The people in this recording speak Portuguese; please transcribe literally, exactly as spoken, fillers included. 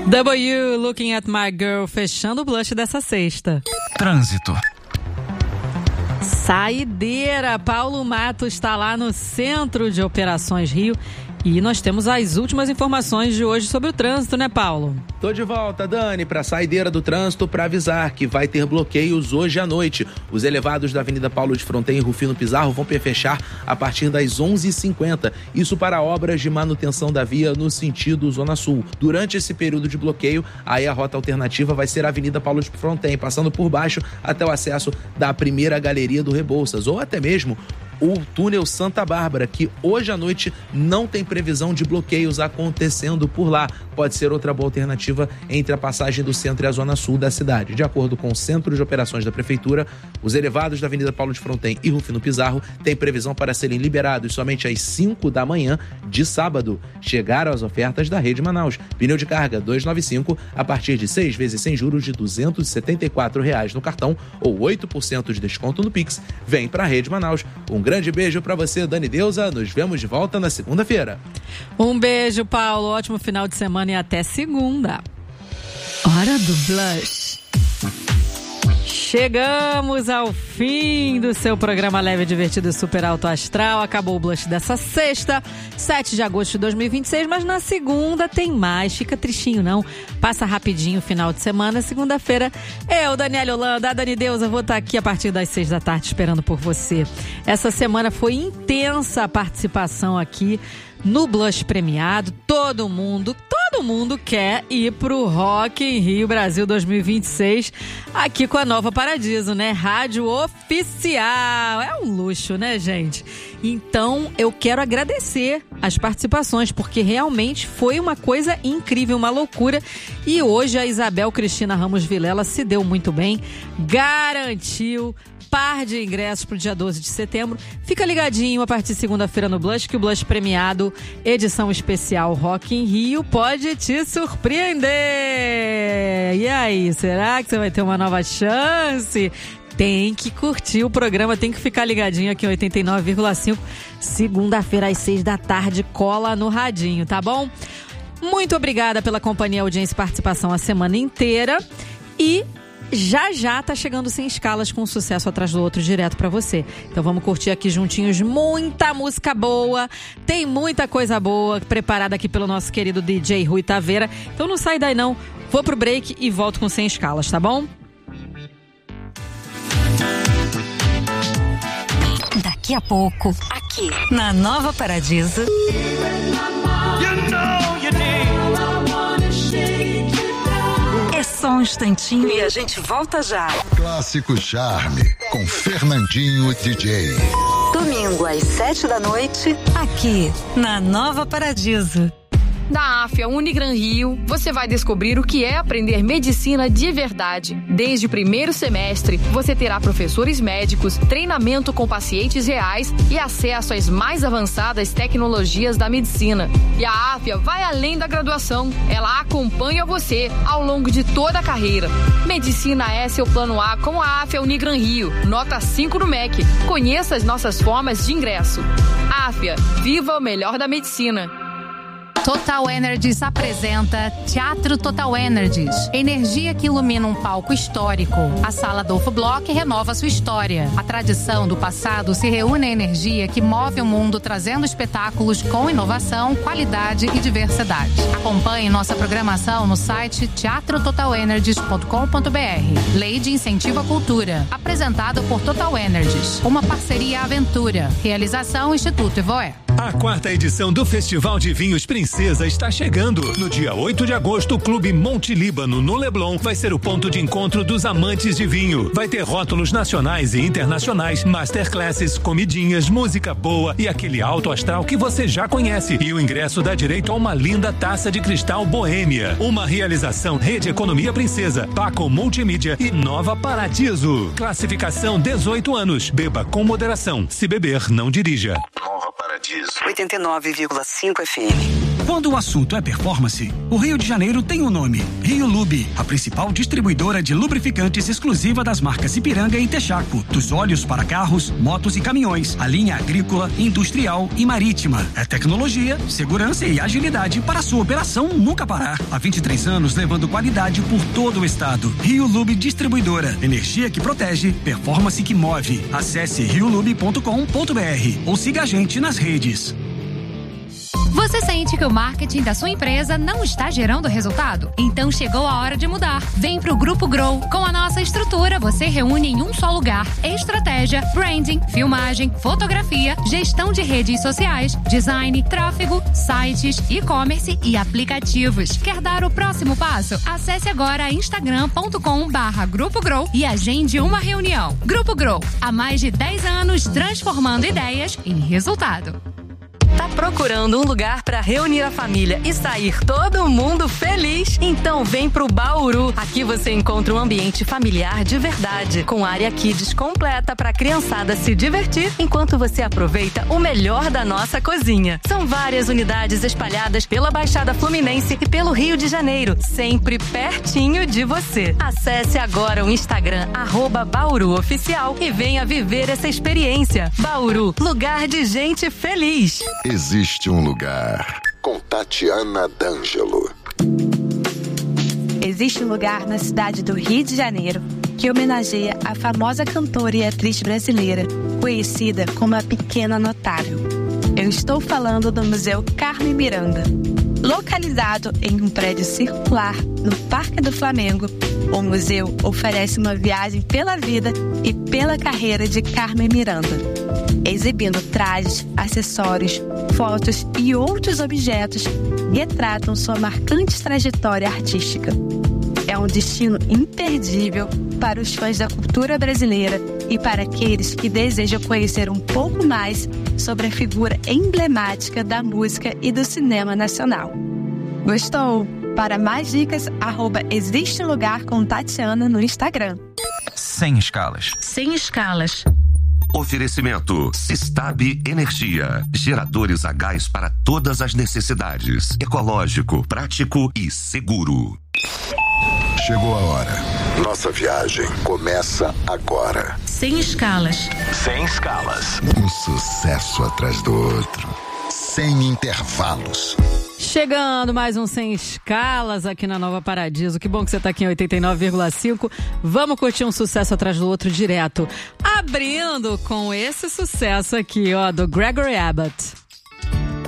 W, Looking at My Girl, fechando o blush dessa sexta. Trânsito. Saideira, Paulo Mato está lá no Centro de Operações Rio e nós temos as últimas informações de hoje sobre o trânsito, né, Paulo? Tô de volta, Dani, para a saideira do trânsito para avisar que vai ter bloqueios hoje à noite. Os elevados da Avenida Paulo de Fronten e Rufino Pizarro vão fechar a partir das onze e cinquenta. Isso para obras de manutenção da via no sentido Zona Sul. Durante esse período de bloqueio, aí a rota alternativa vai ser a Avenida Paulo de Fronten, passando por baixo até o acesso da primeira galeria do Rebouças, ou até mesmo o túnel Santa Bárbara, que hoje à noite não tem previsão de bloqueios acontecendo por lá. Pode ser outra boa alternativa entre a passagem do centro e a zona sul da cidade. De acordo com o Centro de Operações da Prefeitura, os elevados da Avenida Paulo de Fronten e Rufino Pizarro têm previsão para serem liberados somente às cinco da manhã de sábado. Chegaram as ofertas da Rede Manaus. Pneu de carga duzentos e noventa e cinco a partir de seis vezes sem juros de duzentos e setenta e quatro reais no cartão ou oito por cento de desconto no Pix. Vem para a Rede Manaus. Um grande beijo para você, Dani Deusa. Nos vemos de volta na segunda-feira. Um beijo, Paulo. Ótimo final de semana e até segunda. Hora do Blush. Chegamos ao fim do seu programa leve, divertido e super alto astral. Acabou o Blush dessa sexta, sete de agosto de dois mil e vinte e seis, mas na segunda tem mais. Fica tristinho, não. Passa rapidinho o final de semana. Segunda-feira, eu, Daniela Holanda, a Dani Deusa, vou estar aqui a partir das seis da tarde esperando por você. Essa semana foi intensa a participação aqui no Blush premiado. Todo mundo, todo mundo quer ir pro Rock in Rio Brasil dois mil e vinte e seis aqui com a Nova Paradiso, né? Rádio oficial. É um luxo, né, gente? Então, eu quero agradecer as participações, porque realmente foi uma coisa incrível, uma loucura. E hoje a Isabel Cristina Ramos Vilela se deu muito bem, garantiu par de ingressos pro dia doze de setembro. Fica ligadinho a partir de segunda-feira no Blush, que o Blush premiado, edição especial Rock in Rio, pode te surpreender. E aí, será que você vai ter uma nova chance? Tem que curtir o programa, tem que ficar ligadinho aqui em oitenta e nove vírgula cinco. Segunda-feira às seis da tarde, cola no radinho, tá bom? Muito obrigada pela companhia, audiência e participação a semana inteira. E já já tá chegando Sem Escalas com um sucesso atrás do outro direto pra você. Então vamos curtir aqui juntinhos muita música boa. Tem muita coisa boa preparada aqui pelo nosso querido D J Rui Taveira. Então não sai daí não. Vou pro break e volto com Sem Escalas, tá bom? Daqui a pouco, aqui na Nova Paradiso. É só um instantinho e a gente volta já. Clássico Charme, com Fernandinho D J. Domingo às sete da noite, aqui na Nova Paradiso. Da Afia Unigran Rio, você vai descobrir o que é aprender medicina de verdade. Desde o primeiro semestre, você terá professores médicos, treinamento com pacientes reais e acesso às mais avançadas tecnologias da medicina. E a Afia vai além da graduação. Ela acompanha você ao longo de toda a carreira. Medicina é seu plano A com a Afia Unigran Rio. Nota cinco no M E C. Conheça as nossas formas de ingresso. Afia, viva o melhor da medicina. Total Energies apresenta Teatro Total Energies. Energia que ilumina um palco histórico. A Sala Adolfo Bloch renova sua história. A tradição do passado se reúne à energia que move o mundo, trazendo espetáculos com inovação, qualidade e diversidade. Acompanhe nossa programação no site teatro total energies ponto com ponto b r. Lei de Incentivo à Cultura. Apresentado por Total Energies. Uma parceria aventura. Realização Instituto Evoé. A quarta edição do Festival de Vinhos Princesa está chegando. No dia oito de agosto, o Clube Monte Líbano, no Leblon, vai ser o ponto de encontro dos amantes de vinho. Vai ter rótulos nacionais e internacionais, masterclasses, comidinhas, música boa e aquele alto astral que você já conhece. E o ingresso dá direito a uma linda taça de cristal Boêmia. Uma realização Rede Economia Princesa, Paco Multimídia e Nova Paradiso. Classificação dezoito anos. Beba com moderação. Se beber, não dirija. Nova Paradiso. oitenta e nove vírgula cinco F M. Quando o assunto é performance, o Rio de Janeiro tem um nome: Rio Lube, a principal distribuidora de lubrificantes exclusiva das marcas Ipiranga e Texaco. Dos óleos para carros, motos e caminhões, a linha agrícola, industrial e marítima. É tecnologia, segurança e agilidade para a sua operação nunca parar. Há vinte e três anos levando qualidade por todo o estado. Rio Lube Distribuidora. Energia que protege, performance que move. Acesse rio lube ponto com ponto b r ou siga a gente nas redes. Você sente que o marketing da sua empresa não está gerando resultado? Então chegou a hora de mudar. Vem pro Grupo Grow. Com a nossa estrutura, você reúne em um só lugar estratégia, branding, filmagem, fotografia, gestão de redes sociais, design, tráfego, sites, e-commerce e aplicativos. Quer dar o próximo passo? Acesse agora instagram ponto com barra Grupo Grow e agende uma reunião. Grupo Grow, há mais de dez anos transformando ideias em resultado. Tá procurando um lugar para reunir a família e sair todo mundo feliz? Então vem pro Bauru. Aqui você encontra um ambiente familiar de verdade, com área kids completa para a criançada se divertir, enquanto você aproveita o melhor da nossa cozinha. São várias unidades espalhadas pela Baixada Fluminense e pelo Rio de Janeiro, sempre pertinho de você. Acesse agora o Instagram arroba Bauru Oficial e venha viver essa experiência. Bauru, lugar de gente feliz. Existe um lugar com Tatiana D'Angelo. Existe um lugar na cidade do Rio de Janeiro que homenageia a famosa cantora e atriz brasileira, conhecida como a Pequena Notável. Eu estou falando do Museu Carmen Miranda. Localizado em um prédio circular no Parque do Flamengo, o museu oferece uma viagem pela vida e pela carreira de Carmen Miranda, exibindo trajes, acessórios, fotos e outros objetos que retratam sua marcante trajetória artística. É um destino imperdível para os fãs da cultura brasileira e para aqueles que desejam conhecer um pouco mais sobre a figura emblemática da música e do cinema nacional. Gostou? Para mais dicas, arroba Existe Lugar com Tatiana no Instagram. Sem escalas. Sem escalas. Oferecimento Sistab Energia. Geradores a gás para todas as necessidades. Ecológico, prático e seguro. Chegou a hora. Nossa viagem começa agora. Sem escalas. Sem escalas. Um sucesso atrás do outro. Sem intervalos. Chegando mais um Sem Escalas aqui na Nova Paradiso. Que bom que você está aqui em oitenta e nove vírgula cinco. Vamos curtir um sucesso atrás do outro direto. Abrindo com esse sucesso aqui, ó, do Gregory Abbott.